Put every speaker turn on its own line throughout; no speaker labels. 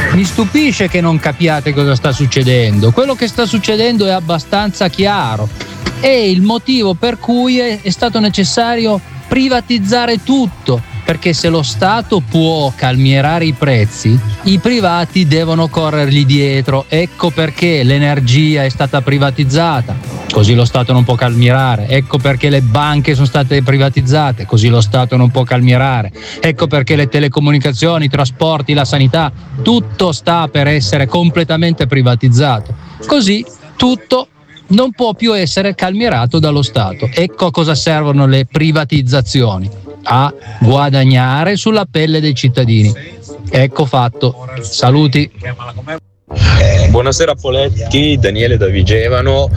Mi stupisce che non capiate cosa sta succedendo. Quello che sta succedendo è abbastanza chiaro. È il motivo per cui è stato necessario privatizzare tutto, perché se lo Stato può calmierare i prezzi, i privati devono corrergli dietro. Ecco perché l'energia è stata privatizzata, così lo Stato non può calmierare. Ecco perché le banche sono state privatizzate, così lo Stato non può calmierare. Ecco perché le telecomunicazioni, i trasporti, la sanità, tutto sta per essere completamente privatizzato. Così tutto non può più essere calmierato dallo Stato. Ecco a cosa servono le privatizzazioni: a guadagnare sulla pelle dei cittadini. Ecco fatto. Saluti.
Buonasera Poletti, Daniele da Vigevano.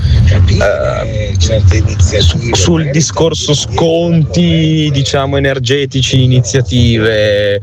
Sul discorso sconti, diciamo, energetici, iniziative,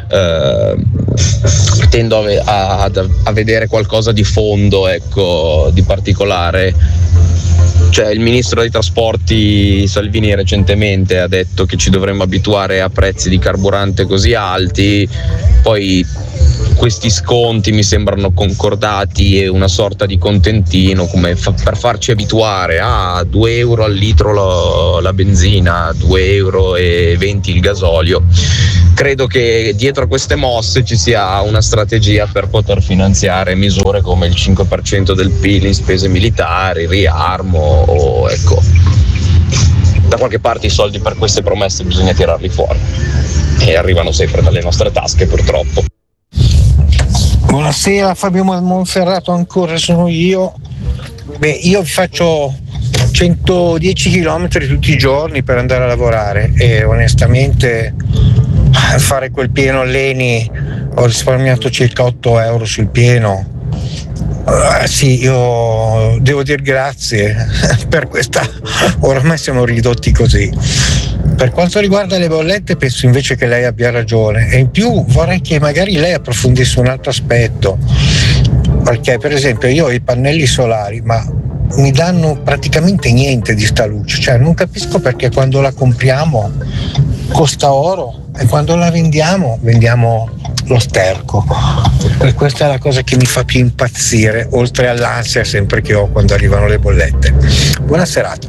tendo a vedere qualcosa di fondo, ecco, di particolare. Cioè, il ministro dei trasporti Salvini recentemente ha detto che ci dovremmo abituare a prezzi di carburante così alti, poi questi sconti mi sembrano concordati e una sorta di contentino come per farci abituare a 2 euro al litro la benzina, 2,20 euro il gasolio. Credo che dietro a queste mosse ci sia una strategia per poter finanziare misure come il 5% del PIL in spese militari, riarmo, o ecco, da qualche parte i soldi per queste promesse bisogna tirarli fuori e arrivano sempre dalle nostre tasche, purtroppo.
Buonasera, Fabio Monferrato ancora, sono io. Io faccio 110 km tutti i giorni per andare a lavorare e onestamente fare quel pieno all'Eni ho risparmiato circa 8 euro sul pieno. Sì, io devo dire grazie per questa, oramai siamo ridotti così. Per quanto riguarda le bollette penso invece che lei abbia ragione, e in più vorrei che magari lei approfondisse un altro aspetto, perché per esempio io ho i pannelli solari ma mi danno praticamente niente di sta luce, cioè non capisco perché quando la compriamo costa oro e quando la vendiamo lo sterco. E questa è la cosa che mi fa più impazzire, oltre all'ansia sempre che ho quando arrivano le bollette. Buona serata.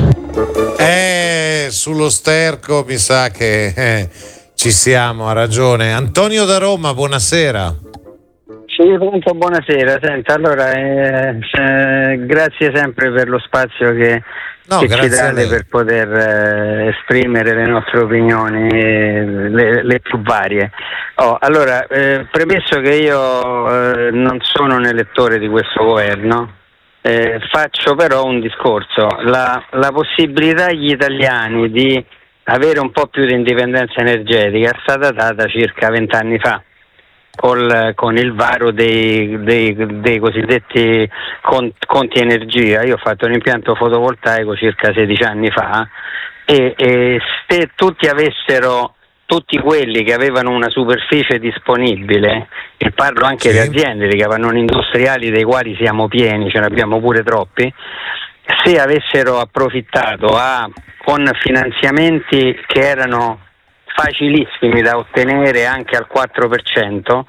Sullo sterco mi sa che ci siamo, ha ragione. Antonio da Roma, buonasera.
Sì, pronto, buonasera. Senta, allora grazie sempre per lo spazio che ci date per poter esprimere le nostre opinioni, le più varie. Allora, premesso che io non sono un elettore di questo governo, faccio però un discorso. La possibilità agli italiani di avere un po' più di indipendenza energetica è stata data circa 20 anni fa con il varo dei cosiddetti conti energia. Io ho fatto un impianto fotovoltaico circa 16 anni fa e se tutti quelli che avevano una superficie disponibile, e parlo anche di aziende, di capannoni industriali dei quali siamo pieni, ce ne abbiamo pure troppi, se avessero approfittato con finanziamenti che erano facilissimi da ottenere anche al 4%,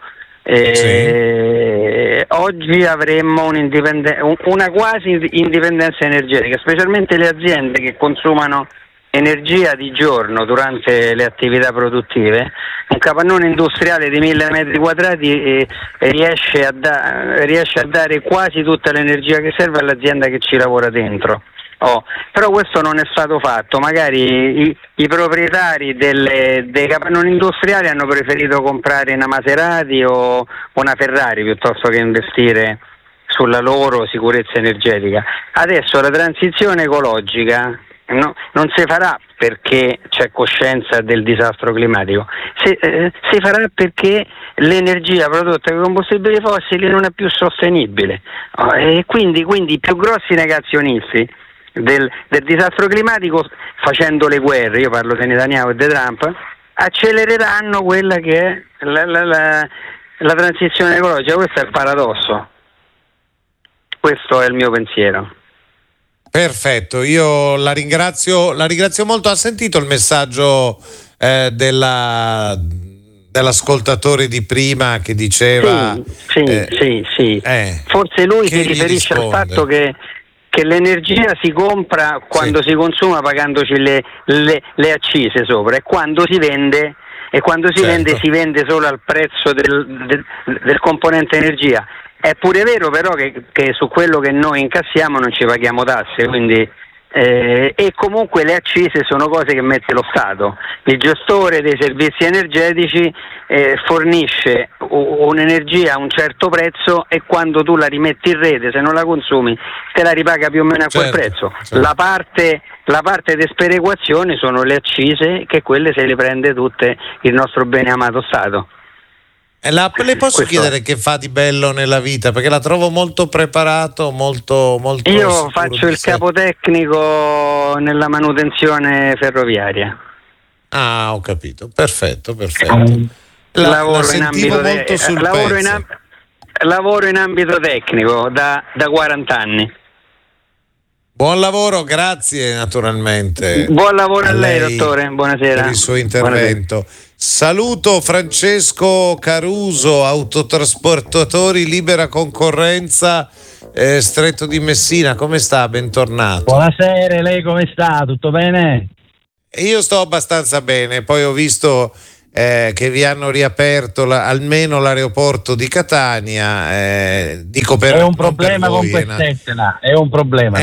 oggi avremmo una quasi indipendenza energetica, specialmente le aziende che consumano energia di giorno durante le attività produttive. Un capannone industriale di 1000 metri quadrati riesce a dare quasi tutta l'energia che serve all'azienda che ci lavora dentro. Però questo non è stato fatto. Magari i proprietari dei capannoni industriali hanno preferito comprare una Maserati o una Ferrari piuttosto che investire sulla loro sicurezza energetica. Adesso la transizione ecologica non si farà perché c'è coscienza del disastro climatico, si farà perché l'energia prodotta con combustibili fossili non è più sostenibile, e quindi i più grossi negazionisti del disastro climatico, facendo le guerre, io parlo di Netanyahu e di Trump, accelereranno quella che è la transizione ecologica. Questo è il paradosso, questo è il mio pensiero.
Perfetto, io la ringrazio molto. Ha sentito il messaggio dell'ascoltatore di prima che diceva
sì. Forse lui si riferisce al fatto che l'energia si compra quando si consuma pagandoci le accise sopra, e quando si vende si vende solo al prezzo del componente energia. È pure vero però che su quello che noi incassiamo non ci paghiamo tasse, quindi e comunque le accise sono cose che mette lo Stato. Il gestore dei servizi energetici fornisce un'energia a un certo prezzo, e quando tu la rimetti in rete, se non la consumi, te la ripaga più o meno a quel prezzo. La parte di sperequazione sono le accise, che quelle se le prende tutte il nostro bene amato Stato.
Le posso chiedere che fa di bello nella vita? Perché la trovo molto preparato, molto
Io faccio il capotecnico nella manutenzione ferroviaria.
Ah, ho capito. Perfetto.
Lavoro in ambito tecnico da 40 anni.
Buon lavoro, grazie naturalmente.
Buon lavoro a lei, dottore. Buonasera.
Per il suo intervento. Buonasera. Saluto Francesco Caruso, autotrasportatori libera concorrenza, Stretto di Messina. Come sta? Bentornato.
Buonasera, lei come sta? Tutto bene?
Io sto abbastanza bene, poi ho visto che vi hanno riaperto almeno l'aeroporto di Catania, dico per
è un problema con quest'Etna, è un problema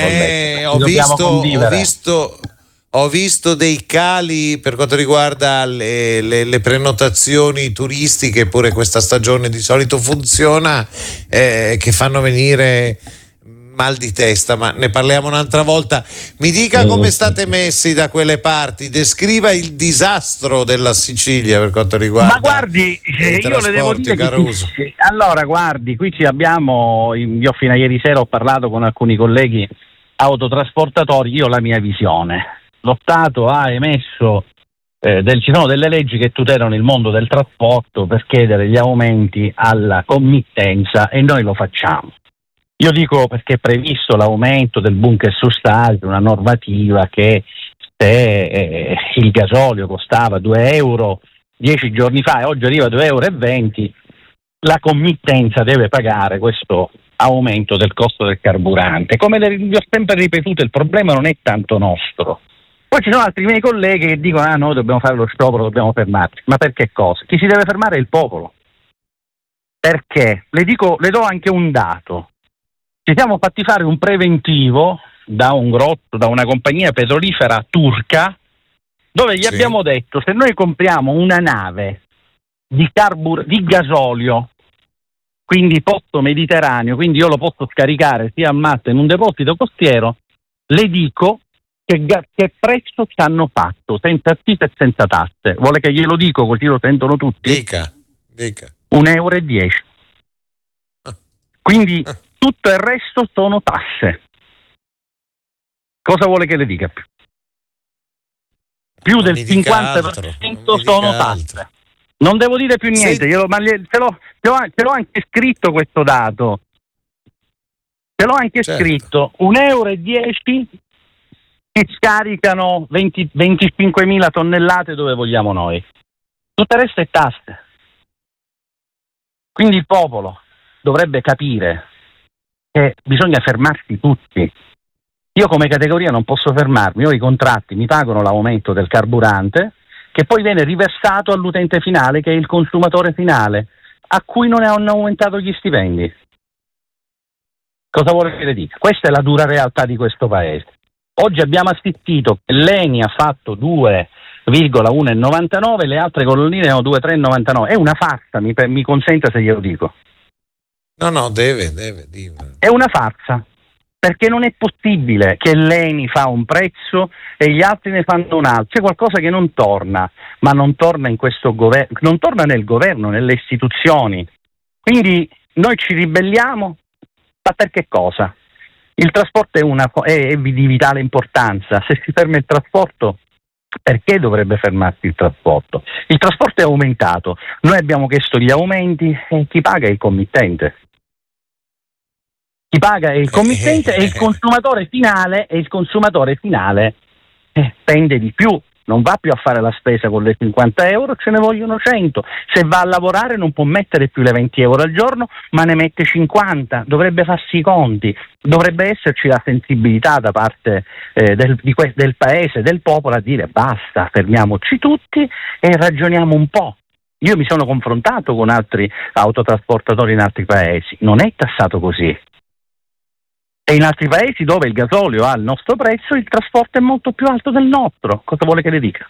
ho visto dei cali per quanto riguarda le prenotazioni turistiche, pure questa stagione di solito funziona, che fanno venire mal di testa, ma ne parliamo un'altra volta. Mi dica come state messi da quelle parti, descriva il disastro della Sicilia per quanto riguarda.
Ma guardi, io le devo dire allora guardi, qui ci abbiamo, io fino a ieri sera ho parlato con alcuni colleghi autotrasportatori, io ho la mia visione. Lo Stato ha emesso ci sono delle leggi che tutelano il mondo del trasporto per chiedere gli aumenti alla committenza, e noi lo facciamo. Io dico perché è previsto l'aumento del bunker sostanza, una normativa che se il gasolio costava 2 euro 10 giorni fa e oggi arriva a 2,20 euro, la committenza deve pagare questo aumento del costo del carburante. Come vi ho sempre ripetuto, il problema non è tanto nostro. Poi ci sono altri miei colleghi che dicono noi dobbiamo fare lo sciopero, dobbiamo fermarci. Ma per che cosa? Chi si deve fermare è il popolo. Perché? Le do anche un dato. Ci siamo fatti fare un preventivo da una compagnia petrolifera turca, dove gli abbiamo detto: se noi compriamo una nave di gasolio, quindi posto mediterraneo, quindi io lo posso scaricare sia a Malta in un deposito costiero, le dico che prezzo ci hanno fatto, senza accise e senza tasse. Vuole che glielo dico così lo sentono tutti?
Dica.
1,10 euro. Quindi tutto il resto sono tasse. Cosa vuole che le dica più? Più del 50% sono tasse. Non devo dire più niente, ce l'ho anche scritto questo dato. Ce l'ho anche scritto. 1,10 euro che scaricano 25.000 tonnellate dove vogliamo noi. Tutto il resto è tasse. Quindi il popolo dovrebbe capire che bisogna fermarsi tutti. Io come categoria non posso fermarmi, io i contratti mi pagano l'aumento del carburante che poi viene riversato all'utente finale, che è il consumatore finale, a cui non hanno aumentato gli stipendi. Cosa vuole che le dica? Questa è la dura realtà di questo paese. Oggi abbiamo assistito che l'ENI ha fatto 2,199, le altre colonnine erano 2,399. È una farsa, mi consenta se glielo dico.
No, deve dire.
È una farsa, perché non è possibile che l'ENI fa un prezzo e gli altri ne fanno un altro. C'è qualcosa che non torna, ma non torna in questo governo, non torna nel governo, nelle istituzioni. Quindi noi ci ribelliamo, ma per che cosa? Il trasporto è di vitale importanza. Se si ferma il trasporto, perché dovrebbe fermarsi il trasporto? Il trasporto è aumentato, noi abbiamo chiesto gli aumenti e chi paga è il committente. Chi paga è il committente e il consumatore finale spende di più, non va più a fare la spesa con le 50 euro, ce ne vogliono 100. Se va a lavorare non può mettere più le 20 euro al giorno, ma ne mette 50. Dovrebbe farsi i conti, dovrebbe esserci la sensibilità da parte del paese, del popolo, a dire basta, fermiamoci tutti e ragioniamo un po'. Io mi sono confrontato con altri autotrasportatori in altri paesi, non è tassato così. E in altri paesi dove il gasolio ha il nostro prezzo, il trasporto è molto più alto del nostro. Cosa vuole che le dica?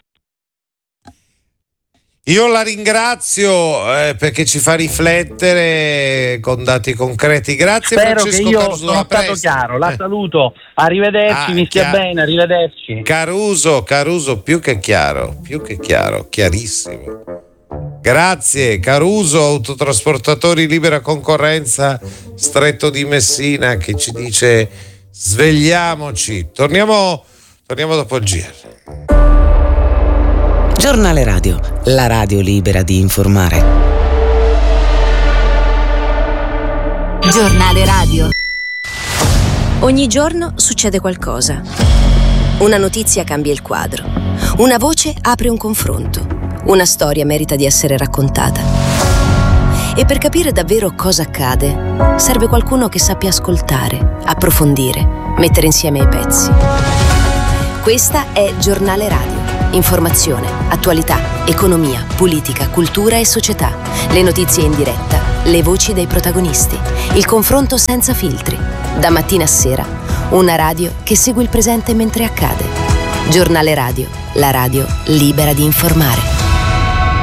Io la ringrazio perché ci fa riflettere con dati concreti. Grazie.
Spero
Francesco
che io
Caruso,
sono stato chiaro. La saluto. Arrivederci, mi stia bene, arrivederci.
Caruso, più che chiaro, chiarissimo. Grazie Caruso, autotrasportatori libera concorrenza, Stretto di Messina, che ci dice svegliamoci. Torniamo dopo il GR.
Giornale Radio, la radio libera di informare.
Giornale Radio. Ogni giorno succede qualcosa. Una notizia cambia il quadro. Una voce apre un confronto. Una storia merita di essere raccontata. E per capire davvero cosa accade, serve qualcuno che sappia ascoltare, approfondire, mettere insieme i pezzi. Questa è Giornale Radio. Informazione, attualità, economia, politica, cultura e società. Le notizie in diretta, le voci dei protagonisti, il confronto senza filtri. Da mattina a sera, una radio che segue il presente mentre accade. Giornale Radio, la radio libera di informare.